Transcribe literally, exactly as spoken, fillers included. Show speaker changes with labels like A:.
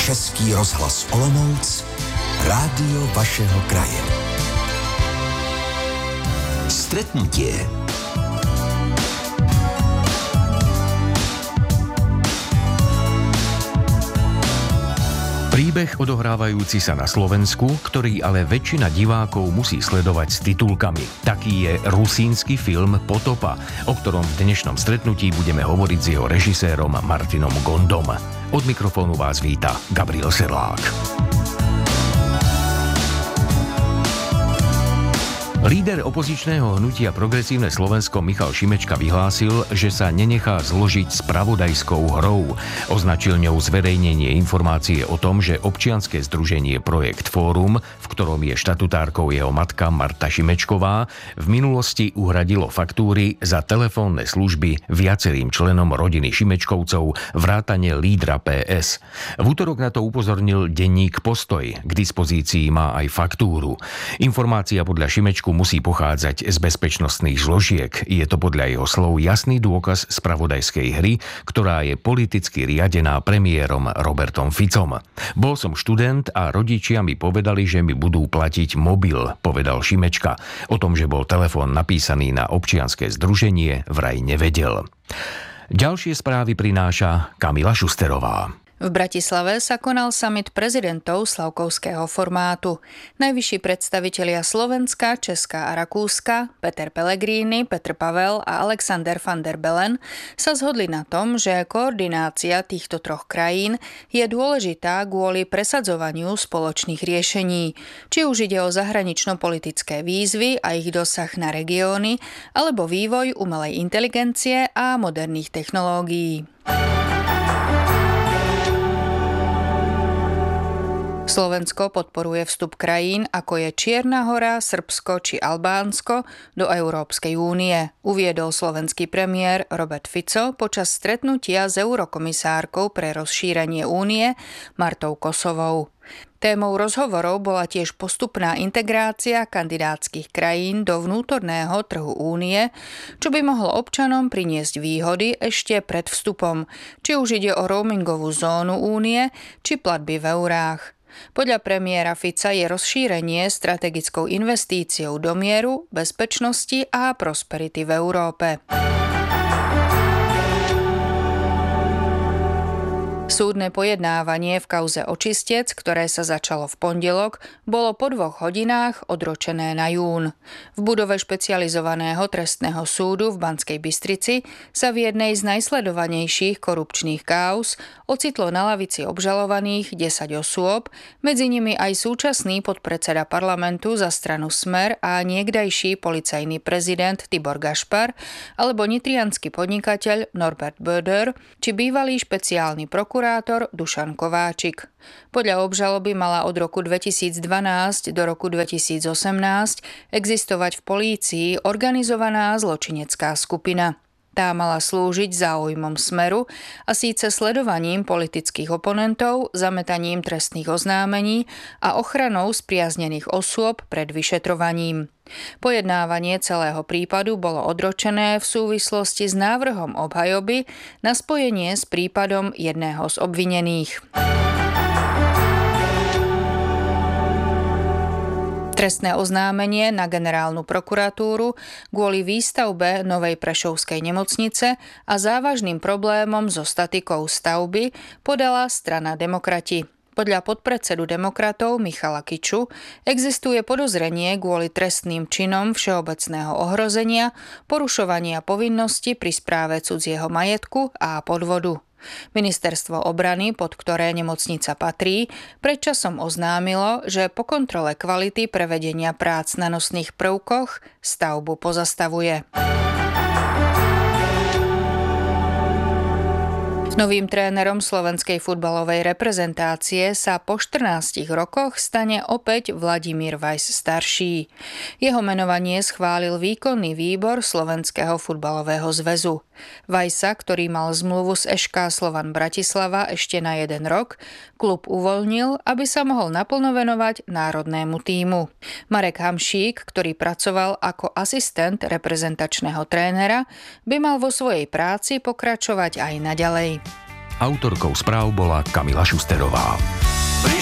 A: Český rozhlas Olomouc, rádio vašeho kraje. Stretnutie.
B: Príbeh odohrávajúci sa na Slovensku, ktorý ale väčšina divákov musí sledovať s titulkami. Taký je rusínsky film Potopa, o ktorom v dnešnom stretnutí budeme hovoriť s jeho režisérom Martinom Gondom. Od mikrofónu vás víta Gabriel Sedlák. Líder opozičného hnutia Progresívne Slovensko Michal Šimečka vyhlásil, že sa nenechá zložiť spravodajskou hrou. Označil ňou zverejnenie informácie o tom, že občianske združenie Projekt Fórum, v ktorom je štatutárkou jeho matka Marta Šimečková, v minulosti uhradilo faktúry za telefónne služby viacerým členom rodiny Šimečkovcov vrátane lídra pé es. V útorok na to upozornil denník Postoj. K dispozícii má aj faktúru. Informácia podľa Šimečku musí pochádzať z bezpečnostných zložiek. Je to podľa jeho slov jasný dôkaz spravodajskej hry, ktorá je politicky riadená premiérom Robertom Ficom. Bol som študent a rodičia mi povedali, že mi budú platiť mobil, povedal Šimečka. O tom, že bol telefón napísaný na občianske združenie, vraj nevedel. Ďalšie správy prináša Kamila Šusterová.
C: V Bratislave sa konal summit prezidentov slavkovského formátu. Najvyšší predstavitelia Slovenska, Česka a Rakúska, Peter Pellegrini, Petr Pavel a Alexander van der Bellen sa zhodli na tom, že koordinácia týchto troch krajín je dôležitá kvôli presadzovaniu spoločných riešení. Či už ide o zahranično-politické výzvy a ich dosah na regióny, alebo vývoj umelej inteligencie a moderných technológií. Slovensko podporuje vstup krajín, ako je Čierna Hora, Srbsko či Albánsko, do Európskej únie, uviedol slovenský premiér Robert Fico počas stretnutia s eurokomisárkou pre rozšírenie únie Martou Kosovou. Témou rozhovorov bola tiež postupná integrácia kandidátskych krajín do vnútorného trhu únie, čo by mohlo občanom priniesť výhody ešte pred vstupom, či už ide o roamingovú zónu únie, či platby v eurách. Podľa premiéra Fica je rozšírenie strategickou investíciou do mieru, bezpečnosti a prosperity v Európe. Súdne pojednávanie v kauze Očistec, ktoré sa začalo v pondelok, bolo po dvoch hodinách odročené na jún. V budove špecializovaného trestného súdu v Banskej Bystrici sa v jednej z najsledovanejších korupčných káuz ocitlo na lavici obžalovaných desať osôb, medzi nimi aj súčasný podpredseda parlamentu za stranu Smer a niekdajší policajný prezident Tibor Gašpar, alebo nitriansky podnikateľ Norbert Böder, či bývalý špeciálny prokurátor Dušan Kováčik. Podľa obžaloby mala od roku dvetisícdvanásť do roku dvetisícosemnásť existovať v polícii organizovaná zločinecká skupina. Tá mala slúžiť záujmom Smeru a síce sledovaním politických oponentov, zametaním trestných oznámení a ochranou spriaznených osôb pred vyšetrovaním. Pojednávanie celého prípadu bolo odročené v súvislosti s návrhom obhajoby na spojenie s prípadom jedného z obvinených. Trestné oznámenie na generálnu prokuratúru kvôli výstavbe novej prešovskej nemocnice a závažným problémom so statikou stavby podala strana Demokrati. Podľa podpredsedu demokratov Michala Kiču existuje podozrenie kvôli trestným činom všeobecného ohrozenia, porušovania povinnosti pri správe cudzieho majetku a podvodu. Ministerstvo obrany, pod ktoré nemocnica patrí, predčasom oznámilo, že po kontrole kvality prevedenia prác na nosných prvkoch stavbu pozastavuje. Novým trénerom slovenskej futbalovej reprezentácie sa po štrnástich rokoch stane opäť Vladimír Weiss starší. Jeho menovanie schválil výkonný výbor Slovenského futbalového zväzu. Weissa, ktorý mal zmluvu s es ká Slovan Bratislava ešte na jeden rok, klub uvoľnil, aby sa mohol naplno venovať národnému tímu. Marek Hamšík, ktorý pracoval ako asistent reprezentačného trénera, by mal vo svojej práci pokračovať aj naďalej.
B: Autorkou správ bola Kamila Šusterová.